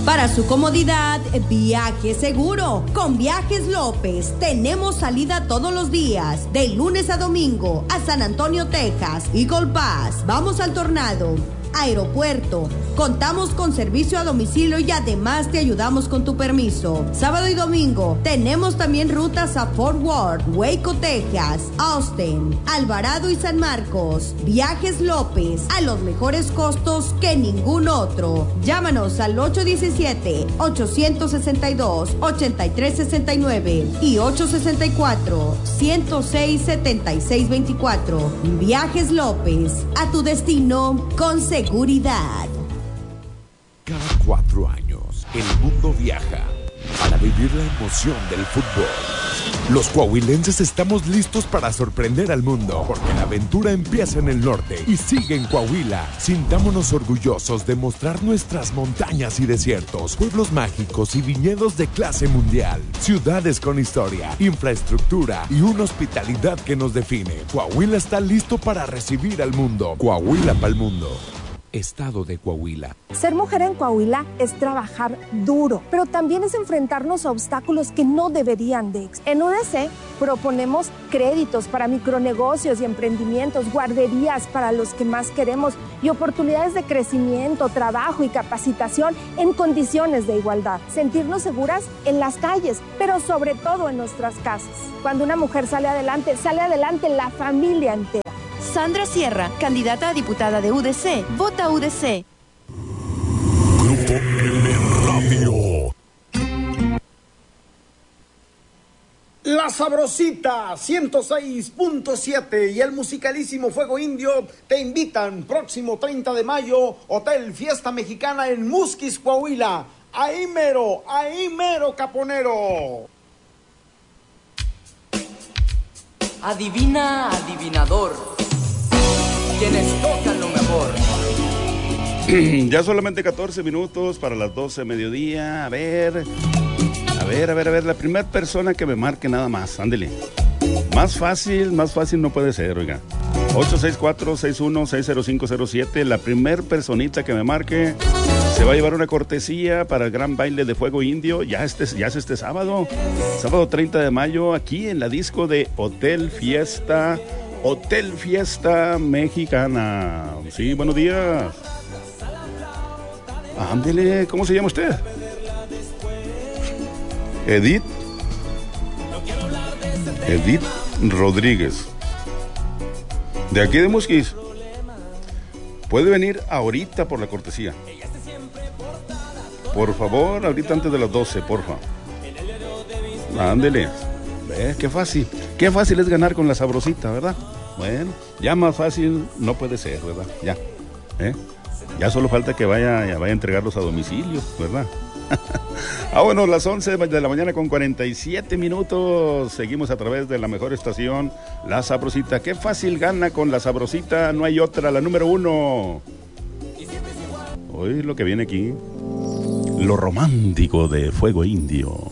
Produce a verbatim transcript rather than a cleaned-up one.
Para su comodidad, viaje seguro. Con Viajes López tenemos salida todos los días, de lunes a domingo, a San Antonio, Texas, Eagle Pass. Vamos al Tornado, aeropuerto. Contamos con servicio a domicilio y además te ayudamos con tu permiso. Sábado y domingo tenemos también rutas a Fort Worth, Waco, Texas, Austin, Alvarado y San Marcos. Viajes López, a los mejores costos que ningún otro. Llámanos al ocho uno siete, ocho seis dos, ocho tres seis nueve y ocho seis cuatro, uno cero seis, siete seis dos cuatro. Viajes López, a tu destino con seguridad. Cada cuatro años, el mundo viaja para vivir la emoción del fútbol. Los coahuilenses estamos listos para sorprender al mundo, porque la aventura empieza en el norte y sigue en Coahuila. Sintámonos orgullosos de mostrar nuestras montañas y desiertos, pueblos mágicos y viñedos de clase mundial, ciudades con historia, infraestructura y una hospitalidad que nos define. Coahuila está listo para recibir al mundo. Coahuila pa'l mundo. Estado de Coahuila. Ser mujer en Coahuila es trabajar duro, pero también es enfrentarnos a obstáculos que no deberían de existir. En U D C proponemos créditos para micronegocios y emprendimientos, guarderías para los que más queremos y oportunidades de crecimiento, trabajo y capacitación en condiciones de igualdad. Sentirnos seguras en las calles, pero sobre todo en nuestras casas. Cuando una mujer sale adelante, sale adelante la familia entera. Sandra Sierra, candidata a diputada de U D C. Vota U D C. Grupo L Radio. La Sabrosita ciento seis punto siete y el musicalísimo Fuego Indio te invitan próximo treinta de mayo, Hotel Fiesta Mexicana en Musquis, Coahuila. Ahí mero, ahí mero, caponero. Adivina, adivinador. Quienes tocan lo mejor. Ya solamente catorce minutos para las doce de mediodía. A ver, a ver, a ver, a ver, la primera persona que me marque nada más, ándele. Más fácil, más fácil no puede ser, oiga. ocho seis cuatro, seis uno seis cero cinco cero siete, la primer personita que me marque se va a llevar una cortesía para el gran baile de Fuego Indio, ya, este, ya es este sábado, sábado treinta de mayo, aquí en la disco de Hotel Fiesta, Hotel Fiesta Mexicana. Sí, buenos días. Ándele, ¿cómo se llama usted? Edith. Edith Rodríguez. De aquí de Musquis. Puede venir ahorita por la cortesía. Por favor, ahorita antes de las doce, porfa. Ándele. ¿Ves? Qué fácil. Qué fácil es ganar con la Sabrosita, ¿verdad? Bueno, ya más fácil no puede ser, ¿verdad? Ya. ¿Eh? Ya solo falta que vaya, vaya a entregarlos a domicilio, ¿verdad? Ah, bueno, las once de la mañana con cuarenta y siete minutos. Seguimos a través de la mejor estación, La Sabrosita. Qué fácil gana con La Sabrosita, no hay otra, la número uno. Hoy lo que viene aquí, lo romántico de Fuego Indio.